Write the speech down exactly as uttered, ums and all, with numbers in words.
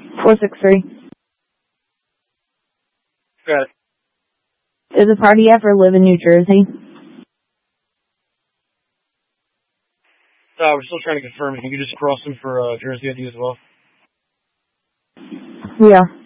four six three. Got it. Does the party ever live in New Jersey? Uh, we're still trying to confirm. If you could just cross them for uh, Jersey I D as well. Yeah.